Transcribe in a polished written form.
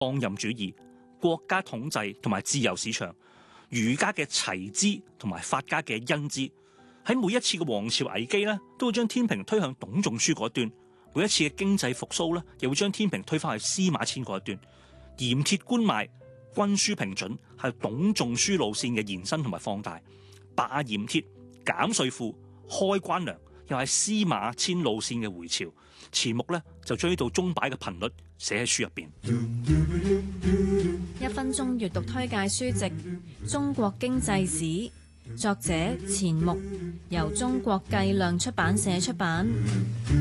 放任主義、國家統治同埋自由市場、儒家嘅齊資同埋法家嘅恩資。喺每一次嘅王朝危機咧，都會將天平推向董仲舒嗰端；每一次嘅經濟復甦咧，又會將天平推返去司馬遷嗰一端。鹽鐵官賣、軍書平準係董仲舒路線嘅延伸同埋放大，罷鹽鐵、減稅賦、開關糧又係司馬遷路線嘅回潮。錢穆咧就將呢度鐘擺嘅頻率寫喺書入邊。 1分鐘閱讀推介書籍《中國經濟史》，作者錢穆，由中國計量出版社出版。